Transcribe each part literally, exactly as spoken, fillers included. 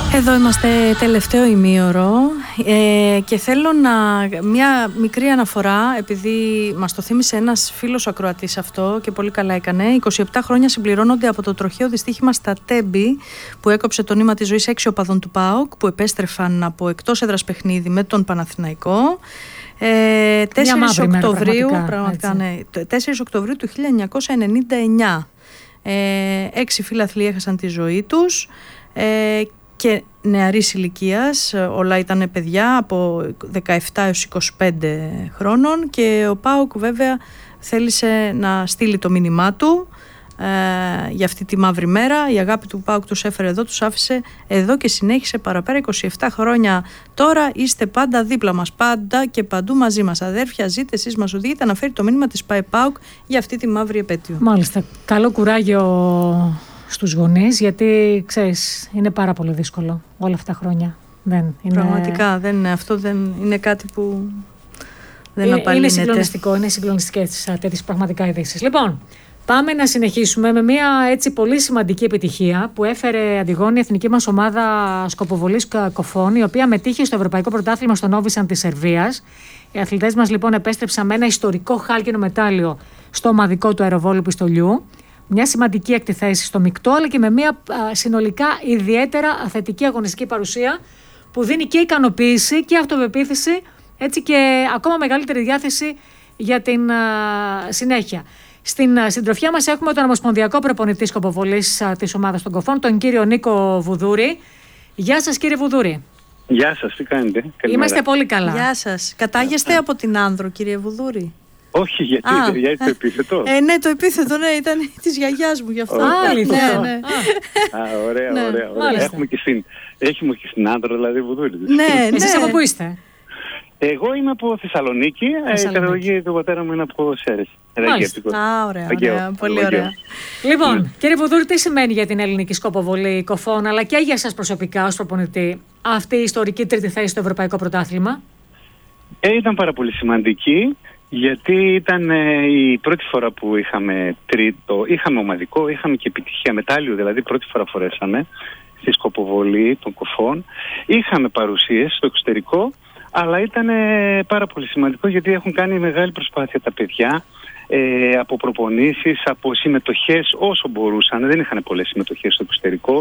Εδώ είμαστε τελευταίο ημίωρο ε, και θέλω να μια μικρή αναφορά, επειδή μας το θύμισε ένας φίλος ακροατής αυτό και πολύ καλά έκανε. είκοσι επτά χρόνια συμπληρώνονται από το τροχαίο δυστύχημα στα Τέμπη που έκοψε το νήμα της ζωής έξι οπαδών του ΠΑΟΚ που επέστρεφαν από εκτός έδρας παιχνίδι με τον Παναθηναϊκό. Ε, τέσσερις Οκτωβρίου, μέρα, πραγματικά, ναι, τέσσερις Οκτωβρίου του χίλια εννιακόσια ενενήντα εννιά. Ε, έξι φίλαθλοι έχασαν τη ζωή τους ε, και νεαρής ηλικίας, όλα ήταν παιδιά από δεκαεπτά έως είκοσι πέντε χρόνων, και ο ΠΑΟΚ βέβαια θέλησε να στείλει το μήνυμά του ε, για αυτή τη μαύρη μέρα. Η αγάπη του ΠΑΟΚ τους έφερε εδώ, τους άφησε εδώ και συνέχισε παραπέρα. είκοσι επτά χρόνια τώρα είστε πάντα δίπλα μας, πάντα και παντού μαζί μας. Αδέρφια, ζείτε εσείς, μας οδηγείτε να φέρει το μήνυμα της ΠΑΕ ΠΑΟΚ για αυτή τη μαύρη επέτειο. Μάλιστα, καλό κουράγιο στους γονείς, γιατί ξέρεις, είναι πάρα πολύ δύσκολο όλα αυτά τα χρόνια. Δεν, είναι... Πραγματικά, δεν, αυτό δεν είναι κάτι που δεν απαλύνεται. Είναι συγκλονιστικό, είναι συγκλονιστικές τέτοιες πραγματικά ειδήσεις. Λοιπόν, πάμε να συνεχίσουμε με μια έτσι πολύ σημαντική επιτυχία που έφερε Αντιγόνη η εθνική μας ομάδα σκοποβολής κοφών, η οποία μετήχε στο Ευρωπαϊκό Πρωτάθλημα στο Νόβι Σαντ της Σερβίας. Οι αθλητές μας λοιπόν επέστρεψαν με ένα ιστορικό χάλκινο μετάλλιο στο ομαδικό του αεροβόλου πιστολιού. Μια σημαντική εκτιθέση στο μεικτό, αλλά και με μια α, συνολικά ιδιαίτερα θετική αγωνιστική παρουσία που δίνει και ικανοποίηση και αυτοπεποίθηση, έτσι και ακόμα μεγαλύτερη διάθεση για την α, συνέχεια. Στην α, συντροφιά μας έχουμε τον ομοσπονδιακό προπονητή σκοποβολής α, της ομάδας των κοφών, τον κύριο Νίκο Βουδούρη. Γεια σας, κύριε Βουδούρη. Γεια σας, τι κάνετε? Καλημέρα. Είμαστε πολύ καλά. Γεια σας. Κατάγεστε από την Άνδρο, κύριε Βουδούρη? Όχι, γιατί Α, γιατί το επίθετο. Ε, ναι, το επίθετο, ναι, ήταν της γιαγιάς μου γι' αυτό. Α, ναι, ναι. Α, ωραία, Ναι, ωραία. ωραία. Έχουμε και στην, έχουμε και στην Άνδρο, δηλαδή, Βουδούρη. Ναι, ναι. Εσείς από πού είστε? Εγώ είμαι από Θεσσαλονίκη, η καταγωγή του πατέρα μου είναι από Σέρες. Α, ωραία, ωραία, πολύ ωραία. Λοιπόν, κύριε Βουδούρη, τι σημαίνει για την ελληνική σκοποβολή κοφών, αλλά και για σας προσωπικά ως προπονητή, αυτή η ιστορική τρίτη θέση στο Ευρωπαϊκό Πρωτάθλημα? Ε, ήταν πάρα πολύ σημαντική, γιατί ήταν ε, η πρώτη φορά που είχαμε τρίτο, είχαμε ομαδικό, είχαμε και επιτυχία μετάλλιο, δηλαδή πρώτη φορά φορέσαμε στη σκοποβολή των κοφών. Είχαμε παρουσίες στο εξωτερικό, αλλά ήταν ε, πάρα πολύ σημαντικό, γιατί έχουν κάνει μεγάλη προσπάθεια τα παιδιά, ε, από προπονήσεις, από συμμετοχές όσο μπορούσαν. Δεν είχαν πολλές συμμετοχές στο εξωτερικό.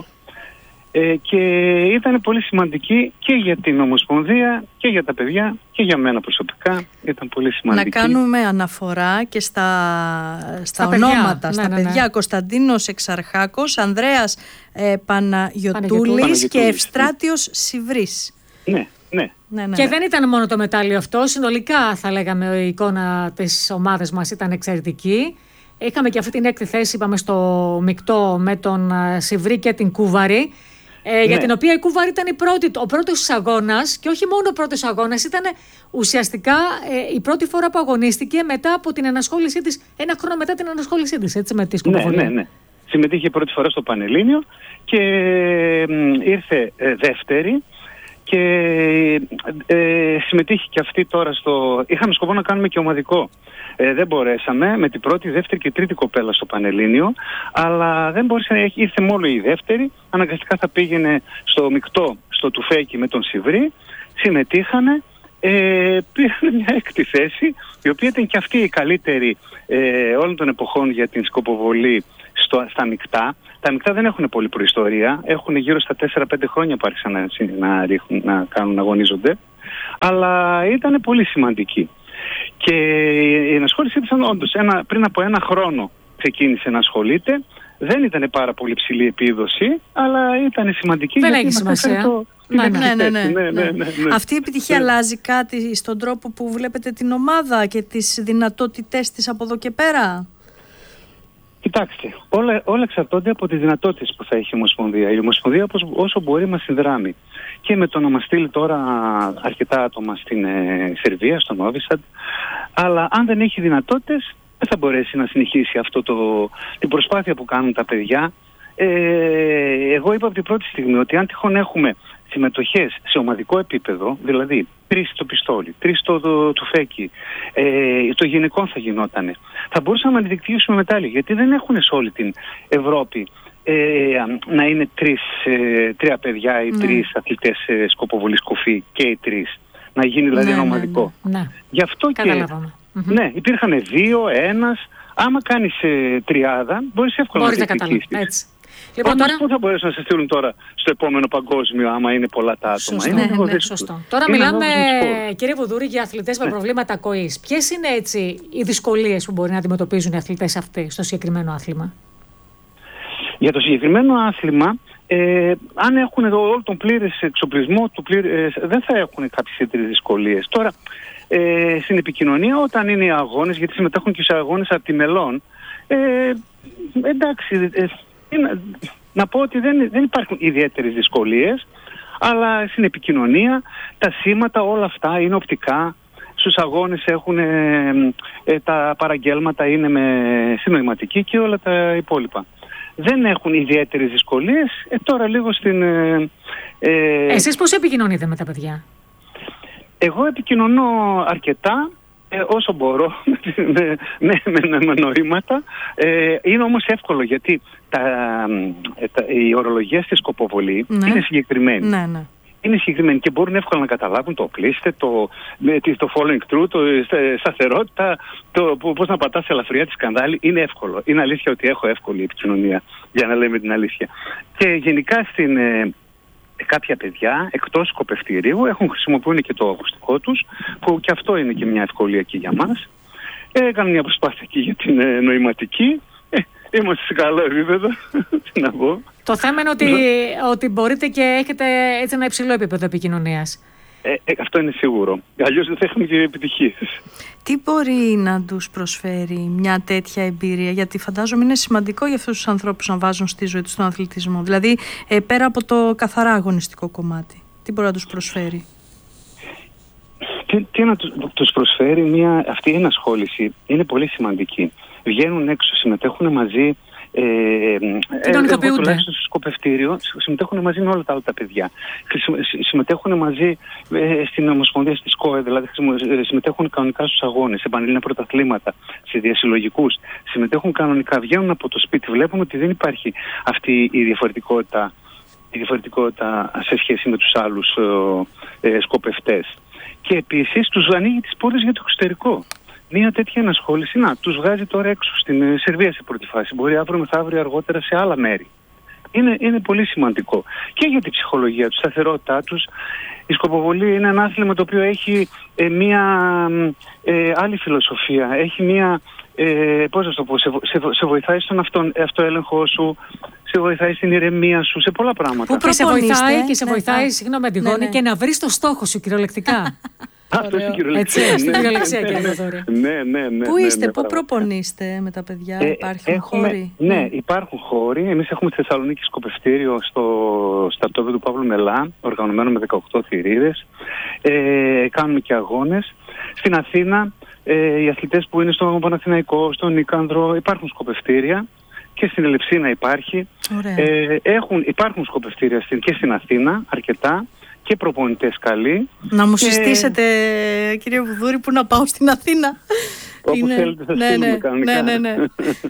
Ε, και ήταν πολύ σημαντική και για την Ομοσπονδία και για τα παιδιά και για μένα προσωπικά. Ήταν πολύ σημαντική. Να κάνουμε αναφορά και στα, στα, στα ονόματα, ναι, στα ναι, παιδιά. Ναι. Κωνσταντίνος Εξαρχάκος, Ανδρέας ε, Παναγιωτούλης και Ευστράτιος Σιβρής. Ναι, ναι. Ναι, ναι, και ναι. δεν ήταν μόνο το μετάλλιο αυτό. Συνολικά θα λέγαμε η εικόνα της ομάδας μας ήταν εξαιρετική. Είχαμε και αυτή την έκτη θέση, είπαμε, στο μεικτό με τον Σιβρή και την Κούβαρη. Ε, ναι. Για την οποία η Κούβαρη ήταν η πρώτη, ο πρώτος αγώνας, και όχι μόνο ο πρώτος αγώνας, ήταν ουσιαστικά ε, η πρώτη φορά που αγωνίστηκε μετά από την ενασχόλησή της, ένα χρόνο μετά την ενασχόλησή της, έτσι, με τη σκοποβολή. Ναι, ναι, ναι. Συμμετείχε πρώτη φορά στο Πανελλήνιο και ε, ήρθε ε, δεύτερη και ε, συμμετείχε και αυτή τώρα στο... Είχαμε σκοπό να κάνουμε και ομαδικό. Ε, δεν μπορέσαμε με την πρώτη, δεύτερη και τρίτη κοπέλα στο Πανελλήνιο, αλλά δεν μπόρεσε, ήρθε μόνο η δεύτερη. Αναγκαστικά θα πήγαινε στο μεικτό, στο Τουφέκι με τον Σιβρή. Συμμετείχανε, ε, πήραν μια έκτη θέση, η οποία ήταν και αυτή η καλύτερη ε, όλων των εποχών για την σκοποβολή στο, στα μεικτά. Τα μεικτά δεν έχουν πολύ προϊστορία, έχουν γύρω στα τέσσερα πέντε χρόνια που άρχισαν να, να, ρίχνουν, να κάνουν, να αγωνίζονται, αλλά ήταν πολύ σημαντική. Και η ενασχόλησή της, όντως, ένα, πριν από ένα χρόνο ξεκίνησε να ασχολείται. Δεν ήταν πάρα πολύ ψηλή επίδοση, αλλά ήταν σημαντική. Δεν έχει σημασία. Το... Ναι, ναι, ναι, ναι, ναι, ναι, ναι. Αυτή η επιτυχία ναι. αλλάζει κάτι στον τρόπο που βλέπετε την ομάδα και τις δυνατότητές της από εδώ και πέρα? Κοιτάξτε, όλα, όλα εξαρτώνται από τις δυνατότητες που θα έχει η Ομοσπονδία. Η Ομοσπονδία όσο μπορεί μας συνδράμει. Και με το να μας στείλει τώρα αρκετά άτομα στην ε, Σερβία, στο Νόβι Σαντ, αλλά αν δεν έχει δυνατότητες, δεν θα μπορέσει να συνεχίσει αυτό το, την προσπάθεια που κάνουν τα παιδιά. Ε, εγώ είπα από την πρώτη στιγμή ότι αν τυχόν έχουμε συμμετοχές σε ομαδικό επίπεδο, δηλαδή τρεις στο πιστόλι, τρεις στο τουφέκι, ε, το γυναικών θα γινότανε, θα μπορούσαμε να διεκδικήσουμε μετάλλια, γιατί δεν έχουν σε όλη την Ευρώπη ε, να είναι τρεις, ε, τρία παιδιά ή ναι. τρεις αθλητές ε, σκοποβολής κοφή και οι τρεις. Να γίνει δηλαδή ναι, ένα ναι, ομαδικό. Ναι, ναι. Γι' αυτό και. Ναι, υπήρχαν δύο, ένας. Άμα κάνεις ε, τριάδα, μπορείς εύκολα μπορείς να να καταλάβεις. Λοιπόν, Όμως τώρα... πού θα μπορέσουν να σε στείλουν τώρα στο επόμενο παγκόσμιο, άμα είναι πολλά τα άτομα. Σωστό, είναι ναι, ναι, σωστό. Τώρα είναι μιλάμε, είναι κύριε Βουδούρη, για αθλητές με ναι. προβλήματα ακοής. Ποιες είναι έτσι οι δυσκολίες που μπορεί να αντιμετωπίζουν οι αθλητές αυτοί στο συγκεκριμένο άθλημα? Για το συγκεκριμένο άθλημα, ε, αν έχουν εδώ όλο τον πλήρες εξοπλισμό, το πλήρες, ε, δεν θα έχουν κάποιες ιδιαίτερες δυσκολίες. Τώρα, ε, στην επικοινωνία, όταν είναι οι αγώνες, γιατί συμμετέχουν και σε αγώνες από τη Μελών, ε, εντάξει, ε, είναι, να πω ότι δεν, δεν υπάρχουν ιδιαίτερες δυσκολίες, αλλά στην επικοινωνία τα σήματα όλα αυτά είναι οπτικά. Στους αγώνες έχουν ε, ε, τα παραγγέλματα είναι με συνοηματική και όλα τα υπόλοιπα. Δεν έχουν ιδιαίτερες δυσκολίες. Ε, τώρα λίγο στην... Ε, ε, Εσείς πώς επικοινωνείτε με τα παιδιά? Εγώ επικοινωνώ αρκετά, ε, όσο μπορώ, με, με, με, με νοήματα. Ε, είναι όμως εύκολο, γιατί τα, τα, η ορολογία στη σκοποβολή ναι. είναι συγκεκριμένη. Ναι, ναι. Είναι συγκεκριμένοι και μπορούν εύκολα να καταλάβουν το κλείστε, το, το following through, το σταθερότητα, το πώς να πατάς ελαφριά τη σκανδάλη. Είναι εύκολο. Είναι αλήθεια ότι έχω εύκολη επικοινωνία, για να λέμε την αλήθεια. Και γενικά στην, ε, κάποια παιδιά εκτός σκοπευτηρίου έχουν χρησιμοποιούν και το ακουστικό τους, που και αυτό είναι και μια ευκολία και για μας. Ε, έκανα μια προσπάθεια και για την ε, νοηματική. Ε, είμαστε σε καλό επίπεδο, τι να πω. Το θέμα είναι ότι, ότι μπορείτε και έχετε έτσι ένα υψηλό επίπεδο επικοινωνίας. Ε, ε, αυτό είναι σίγουρο. Αλλιώς δεν θα έχουμε και επιτυχίες. Τι μπορεί να τους προσφέρει μια τέτοια εμπειρία? Γιατί φαντάζομαι είναι σημαντικό για αυτούς τους ανθρώπους να βάζουν στη ζωή τους τον αθλητισμό. Δηλαδή, ε, πέρα από το καθαρά αγωνιστικό κομμάτι, τι μπορεί να τους προσφέρει? Τι, τι να τους, τους προσφέρει μια, αυτή η ενασχόληση? Είναι πολύ σημαντική. Βγαίνουν έξω, συμμετέχουν μαζί. Ε, Κοινωνικοποιούνται. Τουλάχιστον στο σκοπευτήριο συμμετέχουν μαζί με όλα τα άλλα τα παιδιά. Συμμετέχουν μαζί ε, στην Ομοσπονδία, στη ΣΚΟΕ, δηλαδή συμμετέχουν κανονικά στους αγώνες, σε πανελλήνια πρωταθλήματα, σε διασυλλογικούς. Συμμετέχουν κανονικά, βγαίνουν από το σπίτι. Βλέπουμε ότι δεν υπάρχει αυτή η διαφορετικότητα, η διαφορετικότητα σε σχέση με τους άλλους ε, σκοπευτές. Και επίσης τους ανοίγει τις πόρτες για το εξωτερικό. Μια τέτοια ενασχόληση να τους βγάζει τώρα έξω στην Σερβία σε πρώτη φάση. Μπορεί αύριο μεθαύριο αργότερα σε άλλα μέρη. Είναι, είναι πολύ σημαντικό. Και για την ψυχολογία τους, σταθερότητά τους. Η σκοποβολή είναι ένα άθλημα το οποίο έχει ε, μια ε, άλλη φιλοσοφία. Έχει μια, ε, πώς να το πω, σε, σε, σε βοηθάει στον αυτο, αυτοέλεγχο σου, σε βοηθάει στην ηρεμία σου, σε πολλά πράγματα. Που σε βοηθάει και σε ναι, βοηθάει, ναι. συγγνώμη Αντιγόνη, ναι, ναι. και να βρεις το στόχο σου κυριολεκτικά. Αυτό είναι κυριολεξία. Έτσι, στην κυριολεξία, κύριε Βουδούρη. Ναι, ναι, ναι. Πού είστε, ναι, ναι, πού ναι, προπονείστε με τα παιδιά, ε, υπάρχουν έχουμε, χώροι? Ναι, ναι, υπάρχουν χώροι. Εμείς έχουμε στη Θεσσαλονίκη σκοπευτήριο στο στρατόπεδο του Παύλου Μελά, οργανωμένο με δεκαοκτώ θηρίδες. Ε, κάνουμε και αγώνες. Στην Αθήνα, ε, οι αθλητές που είναι στο Παναθηναϊκό, στον Νίκανδρο, υπάρχουν σκοπευτήρια. Και στην Ελευσίνα υπάρχει. Ε, έχουν, υπάρχουν σκοπευτήρια στην, και στην Αθήνα, αρκετά. Και προπονητές καλοί. Να μου και... συστήσετε, κύριε Βουδούρη, που να πάω στην Αθήνα. Όπου είναι... θέλετε θα ναι, στείλουμε ναι, κανονικά. ναι, ναι, ναι.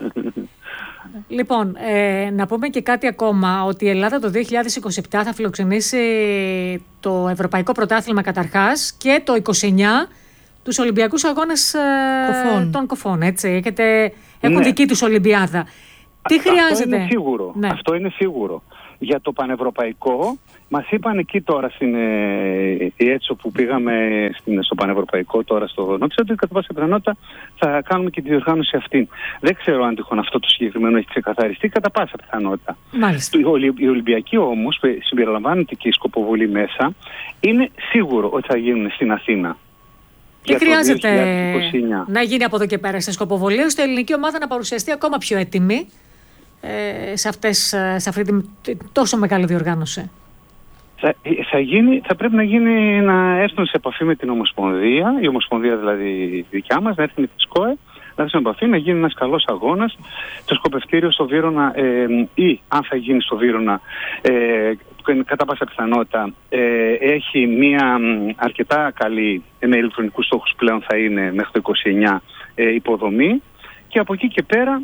Λοιπόν, ε, να πούμε και κάτι ακόμα, ότι η Ελλάδα το δύο χιλιάδες είκοσι επτά θα φιλοξενήσει το Ευρωπαϊκό Πρωτάθλημα καταρχάς και το είκοσι εννιά τους Ολυμπιακούς Αγώνες ε, κοφών. των κοφών, έτσι. Έχετε, έχουν ναι. δική τους Ολυμπιάδα. Τι χρειάζεται? Αυτό είναι σίγουρο. Ναι. Αυτό είναι σίγουρο. Για το πανευρωπαϊκό, μας είπαν εκεί τώρα στην ε, ΕΤΣΟ που πήγαμε στην, στο πανευρωπαϊκό τώρα στο Νότιο, ότι κατά πάσα πιθανότητα θα κάνουμε και τη διοργάνωση αυτή. Δεν ξέρω αν τυχόν αυτό το συγκεκριμένο έχει ξεκαθαριστεί, κατά πάσα πιθανότητα. Μάλιστα. Οι Ολυμπιακοί όμως, συμπεριλαμβάνεται και η σκοποβολή μέσα, είναι σίγουρο ότι θα γίνουν στην Αθήνα. Τι χρειάζεται να γίνει από εδώ και πέρα σε σκοποβολή, ώστε η ελληνική ομάδα να παρουσιαστεί ακόμα πιο έτοιμη σε, αυτές, σε αυτή την τόσο μεγάλη διοργάνωση? Θα, θα, γίνει, θα πρέπει να γίνει να έρθουν σε επαφή με την Ομοσπονδία, η Ομοσπονδία δηλαδή δικιά μας, να έρθει με τη ΣΚΟΕ, να έρθει σε επαφή, να γίνει ένας καλός αγώνας. Το σκοπευτήριο στο Βύρωνα ε, ή αν θα γίνει στο Βύρωνα, ε, κατά πάσα πιθανότητα ε, έχει μια αρκετά καλή, με ηλεκτρονικούς στόχους πλέον θα είναι μέχρι το είκοσι εννιά ε, υποδομή, και από εκεί και πέρα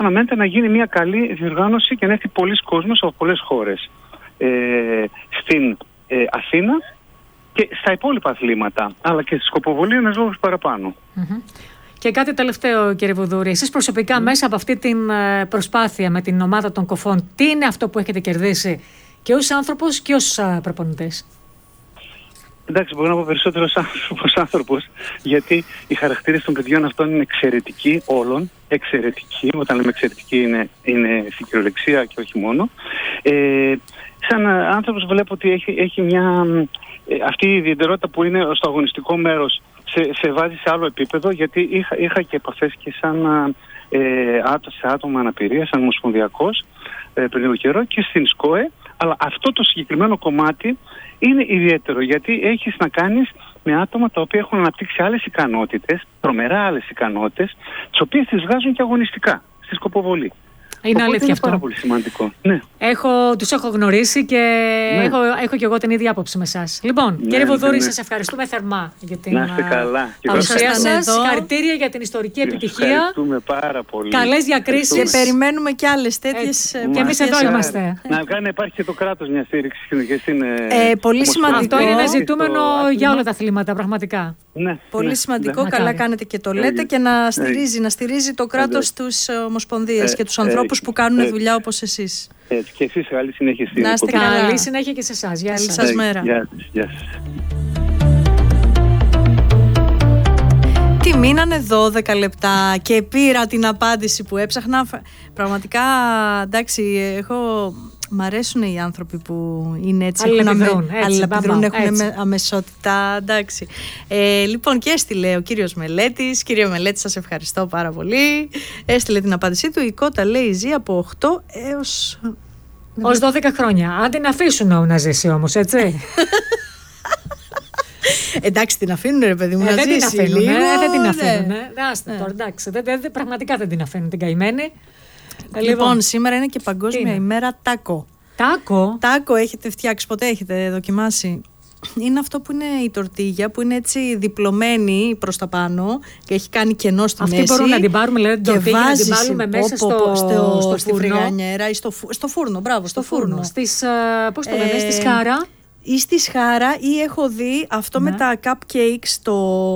αναμένεται να γίνει μια καλή διοργάνωση και να έρθει πολλοί κόσμος από πολλές χώρες ε, στην ε, Αθήνα και στα υπόλοιπα αθλήματα, αλλά και στη σκοποβολή ένας λόγος παραπάνω. Mm-hmm. Και κάτι τελευταίο, κύριε Βουδούρη, εσείς προσωπικά mm. μέσα από αυτή την προσπάθεια με την ομάδα των Κοφών, τι είναι αυτό που έχετε κερδίσει και ως άνθρωπος και ως προπονητές? Εντάξει, μπορώ να πω περισσότερο ως άνθρωπος, γιατί οι χαρακτήρες των παιδιών αυτών είναι εξαιρετικοί, όλων, εξαιρετικοί. Όταν λέμε εξαιρετικοί είναι, είναι στην κυριολεξία και όχι μόνο. Ε, σαν άνθρωπος βλέπω ότι έχει, έχει μια, ε, αυτή η ιδιαιτερότητα που είναι στο αγωνιστικό μέρος σε, σε βάζει σε άλλο επίπεδο, γιατί είχα, είχα και επαφές και σαν ε, άτομα, σε άτομα αναπηρία, σαν ομοσπονδιακός ε, πριν λίγο καιρό και στην ΣΚΟΕ, αλλά αυτό το συγκεκριμένο κομμάτι είναι ιδιαίτερο, γιατί έχεις να κάνεις με άτομα τα οποία έχουν αναπτύξει άλλες ικανότητες, τρομερά άλλες ικανότητες, τις οποίες τις βγάζουν και αγωνιστικά στη σκοποβολή. Είναι Οπότε αλήθεια είναι αυτό. Πάρα πολύ σημαντικό. Ναι. Έχω, τους έχω γνωρίσει και ναι. έχω, έχω και εγώ την ίδια άποψη με εσάς. Λοιπόν, ναι, κύριε Βουδούρη, ναι, ναι. σας ευχαριστούμε θερμά για την παρουσία σας. Συγχαρητήρια για την ιστορική επιτυχία. Ευχαριστούμε πάρα πολύ. Καλές διακρίσεις. Και περιμένουμε και άλλες τέτοιες. Και εμείς εδώ είμαστε. Να κάνει υπάρχει και το κράτος μια στήριξη στην ε, πολύ σημαντικό. Αυτό είναι ένα ζητούμενο για όλα τα αθλήματα, πραγματικά. Ναι, πολύ ναι, σημαντικό, ναι. καλά κάνετε και το λέτε, και να στηρίζει, να στηρίζει το κράτος τους ομοσπονδίες και τους ανθρώπους που κάνουν δουλειά όπως εσείς. Έτσι, και εσείς καλή συνέχεια. Να είστε καλά. Καλή συνέχεια και σε εσάς. Γεια σας. Καλή σας μέρα. Γεια σας. Γεια σας. Τι μείνανε δώδεκα λεπτά και πήρα την απάντηση που έψαχνα. Πραγματικά, εντάξει, έχω... Μ' αρέσουν οι άνθρωποι που είναι έτσι, αλληλεπιδρούν, αμε... αλληλεπιδρούν έχουν έτσι. Αμεσότητα, εντάξει. Ε, λοιπόν, και έστειλε ο κύριος Μελέτης. Κύριε Μελέτη, σας ευχαριστώ πάρα πολύ. Έστειλε την απάντησή του. Η κότα λέει ζει από οκτώ έως... ως δώδεκα χρόνια. Αν την αφήσουν να ζήσει όμως, έτσι. Εντάξει, την αφήνουν ρε παιδί μου, ε, να δεν ζήσει την αφήνουν, λίγο. Ε, δεν την αφήνουν. Ναι. Ε. Άστε τώρα, εντάξει. Δεν, δεν, πραγματικά δεν την αφήνουν την καημένη. Λοιπόν, λοιπόν, σήμερα είναι και Παγκόσμια ημέρα τάκο. Τάκο? Τάκο έχετε φτιάξει ποτέ, έχετε δοκιμάσει? Είναι αυτό που είναι η τορτίγια, που είναι έτσι διπλωμένη προς τα πάνω και έχει κάνει κενό στη αυτή μέση. Αυτή μπορούμε να την πάρουμε, δηλαδή την τορτίγια να την βάλουμε μέσα στο, στο, στο, στο στη φρυγανιέρα ή στο, στο φούρνο, μπράβο, στο, στο φούρνο. φούρνο. Στις, uh, πώς το λένε, ε, στη σχάρα. Ή στη σχάρα, ή έχω δει αυτό ναι. με τα cupcakes, το...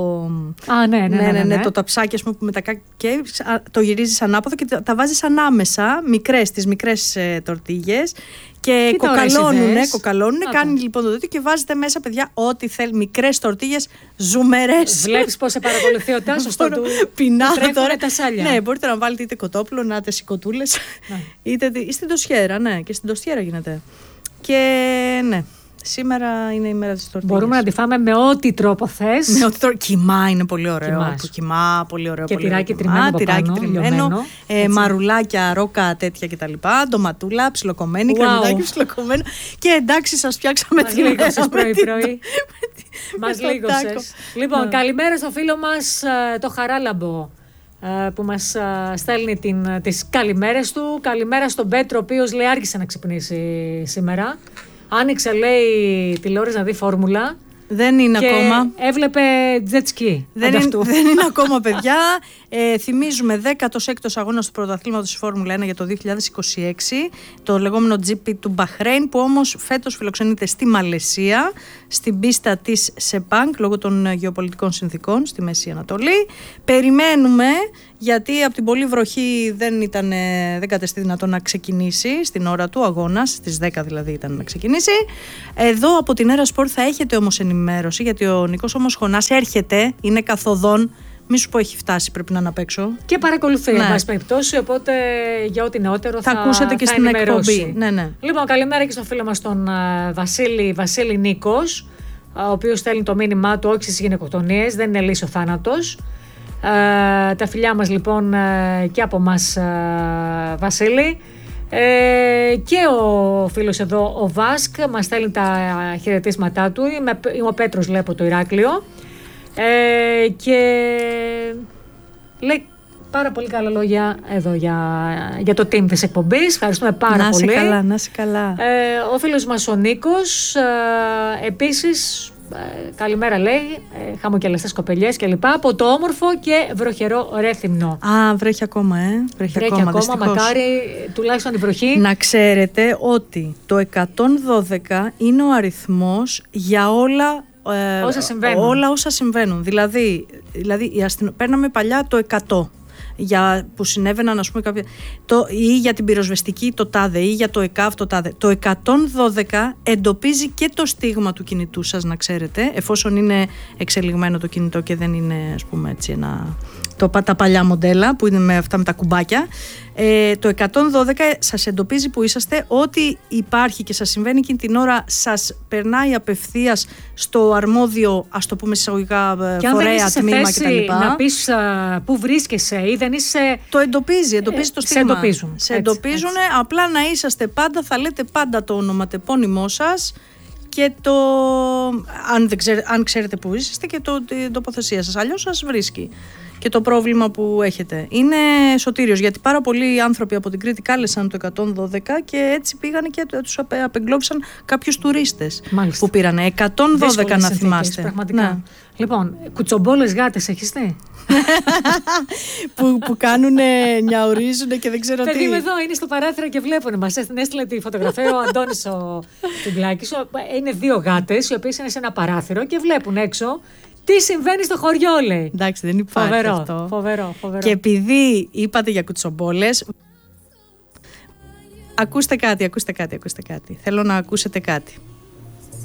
Α, ναι, ναι, ναι, ναι, ναι, ναι. το ταψάκι, ας πούμε, που με τα cupcakes το γυρίζεις ανάποδο και τα βάζεις ανάμεσα, μικρές, τις μικρές ε, τορτίγες, και τι κοκαλώνουνε, κοκαλώνουνε, κάνει λοιπόν το τέτοιο και βάζετε μέσα, παιδιά, ό,τι θέλει, μικρές τορτίγες, ζουμερές. Βλέπεις πώς σε παρακολουθεί ο Τάσος, του πεινά τώρα. Τα σάλια. Ναι, μπορείτε να βάλετε είτε κοτόπουλο, να είτε σηκωτούλες, είτε στην τοστιέρα, ναι, και στην τοστιέρα γίνεται. Και ναι. Σήμερα είναι η μέρα της τορτίγιας. Μπορούμε να τη φάμε με ό,τι τρόπο θες. Με ό,τι τρόπο. Κιμά είναι πολύ ωραίο. Κιμάς. Κιμά, πολύ ωραίο. Και πολύ τυράκι ωραίο. τριμμένο. Α, τυράκι πάνω, τριμμένο. Ε, μαρουλάκια, ρόκα, τέτοια κτλ. Ντοματούλα, ψιλοκομμένη, wow. κρεμμυδάκι ψιλοκομμένο. Και εντάξει, σας φτιάξαμε μας την λίγωσες πρωί-πρωί. Μας λίγωσες. Λοιπόν, καλημέρα στο φίλο μας το Χαράλαμπο, που μας στέλνει την, τις καλημέρες του. Καλημέρα στον Πέτρο, ο οποίος λέει άρχισε να ξυπνήσει σήμερα. Άνοιξε, λέει, τηλεόραση να δει φόρμουλα. Δεν είναι και ακόμα. Έβλεπε jet ski. Δεν, είναι, δεν είναι ακόμα, παιδιά. Ε, θυμίζουμε δέκατος έκτος αγώνας του πρωταθλήματος της Φόρμουλα ένα για το δύο χιλιάδες είκοσι έξι, το λεγόμενο τζι πι του Μπαχρέιν, που όμως φέτος φιλοξενείται στη Μαλαισία, στην πίστα της Σεπάνκ, λόγω των γεωπολιτικών συνθήκων στη Μέση Ανατολή. Περιμένουμε, γιατί από την πολύ βροχή δεν, ήταν, δεν κατέστη δυνατόν να ξεκινήσει στην ώρα του αγώνα, στις δέκα δηλαδή ήταν να ξεκινήσει. Εδώ από την Έρα Σπορ θα έχετε όμως ενημέρωση, γιατί ο Νικός όμως Χωνάς έρχεται, είναι καθοδόν. Μη σου πω έχει φτάσει, πρέπει να είναι απ' έξω. Και παρακολουθεί, ναι. εν πάση περιπτώσει, οπότε για ό,τι νεότερο θα, θα ακούσετε και θα στην ενημερώσει. εκπομπή. Ναι, ναι. Λοιπόν, καλημέρα και στον φίλο μας τον uh, Βασίλη, Βασίλη Νίκος, ο οποίος στέλνει το μήνυμά του, όχι στις γυναικοκτονίες, δεν είναι λύση ο θάνατος. Uh, τα φιλιά μας λοιπόν uh, και από μας uh, Βασίλη. Ε, και ο φίλος εδώ ο Βάσκ μας στέλνει τα χαιρετίσματά του. Είμαι, είμαι ο Πέτρος, λέει, από το Ηράκλειο. Ε, και λέει πάρα πολύ καλά λόγια εδώ για, για το team της εκπομπής. Ευχαριστούμε πάρα να πολύ. Να καλά, να είσαι καλά. Ε, ο φίλος μας ο Νίκος ε, επίσης ε, καλημέρα λέει, ε, χαμογελαστές κοπελιές κλπ. Από το όμορφο και βροχερό Ρέθυμνο. Α, βρέχει ακόμα, ε. Βρέχει, βρέχει ακόμα, ακόμα δυστυχώς. Μακάρι τουλάχιστον η βροχή. Να ξέρετε ότι το εκατόν δώδεκα είναι ο αριθμός για όλα, ε, όσα συμβαίνουν. όλα όσα συμβαίνουν. Δηλαδή, δηλαδή η αστυνο... παίρναμε παλιά το εκατό. Για που συνέβαιναν, ας πούμε, κάποια... το, ή για την πυροσβεστική το τάδε ή για το ΕΚΑΒ το τάδε. Το εκατόν δώδεκα εντοπίζει και το στίγμα του κινητού σας, να ξέρετε, εφόσον είναι εξελιγμένο το κινητό και δεν είναι, ας πούμε, έτσι ένα... Το, τα παλιά μοντέλα που είναι με αυτά με τα κουμπάκια. Ε, το εκατόν δώδεκα σας εντοπίζει που είσαστε, ό,τι υπάρχει και σας συμβαίνει εκείνη την ώρα σας περνάει απευθείας στο αρμόδιο, ας το πούμε εισαγωγικά, φορέα, τμήμα κτλ. Να πεις uh, πού βρίσκεσαι ή δεν είσαι... Το εντοπίζει, εντοπίζει ε, το στίγμα. Σε εντοπίζουν. Σε εντοπίζουν, απλά να είσαστε πάντα, θα λέτε πάντα το ονοματεπώνυμό σας και το, αν, δεν ξέρετε, αν ξέρετε που είσαστε, και το, την τοποθεσία σας, αλλιώς σας βρίσκει και το πρόβλημα που έχετε. Είναι σωτήριος, γιατί πάρα πολλοί άνθρωποι από την Κρήτη κάλεσαν το εκατόν δώδεκα και έτσι πήγανε και τους απε, απεγκλώβησαν κάποιους τουρίστες. Μάλιστα. Που πήρανε εκατόν δώδεκα, να θυμάστε. Πραγματικά. Ναι. Λοιπόν, κουτσομπόλες γάτες έχεις δει? που, που κάνουνε, νιαουρίζουνε και δεν ξέρω τι. Παιδί μου εδώ είναι στο παράθυρο και βλέπουνε. Μας έστειλε τη φωτογραφία ο Αντώνης ο Τουμπλάκης. Είναι δύο γάτες οι οποίες είναι σε ένα παράθυρο και βλέπουν έξω τι συμβαίνει στο χωριό, λέει. Εντάξει, δεν υπάρχει φοβερό, αυτό. Φοβερό, φοβερό. Και επειδή είπατε για κουτσομπόλες, ακούστε κάτι, ακούστε κάτι, ακούστε κάτι. Θέλω να ακούσετε κάτι.